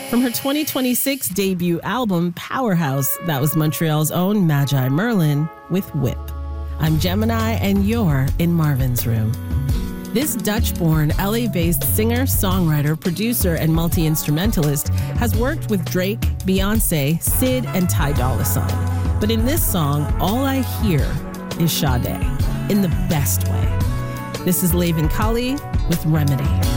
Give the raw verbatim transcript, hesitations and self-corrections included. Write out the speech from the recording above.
From her twenty twenty-six debut album, Powerhouse, that was Montreal's own Magi Merlin with Whip. I'm Gemini, and you're in Marvin's Room. This Dutch-born, L A-based singer, songwriter, producer, and multi-instrumentalist has worked with Drake, Beyonce, Syd, and Ty Dolla $ign. But in this song, all I hear is Sade, in the best way. This is Laven Kali with Remedy.